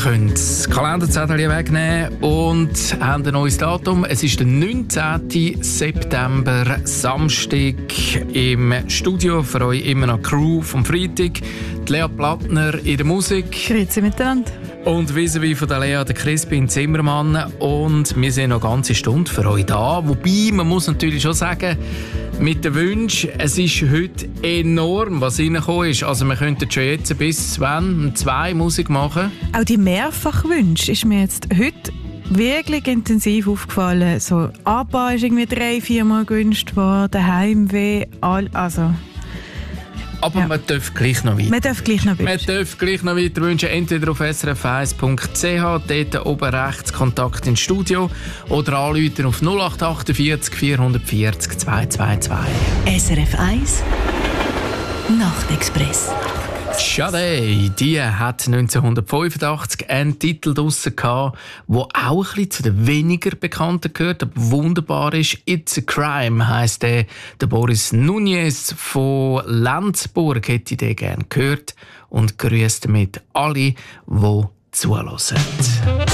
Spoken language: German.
können das Kalenderzettel wegnehmen und haben ein neues Datum. Es ist der 19. September, Samstag. Im Studio für euch immer noch Crew vom Freitag. Die Lea Plattner in der Musik. Grüezi miteinander. Und vis-à-vis von der Lea, der Crispin Zimmermann. Und wir sind noch eine ganze Stunde für euch da. Wobei, man muss natürlich schon sagen, mit den Wünschen, es ist heute enorm, was reingekommen ist. Also wir könnten schon jetzt bis 2 Musik machen. Auch die Mehrfachwünsche ist mir jetzt heute wirklich intensiv aufgefallen. So, ABBA ist irgendwie 3-4 Mal gewünscht worden, Heimweh, also... Aber man darf gleich noch weiter. Man darf gleich noch weiter wünschen. Entweder auf srf1.ch, dort oben rechts Kontakt ins Studio, oder anrufen auf 0848 440 222. SRF 1 Nachtexpress. Sade, die hat 1985 einen Titel draussen gehabt, der auch ein bisschen zu den weniger bekannten gehört, aber wunderbar ist. It's a Crime heisst der. Der Boris Nunez von Lenzburg hätte ich den gerne gehört und grüßt damit alle, die zuhören.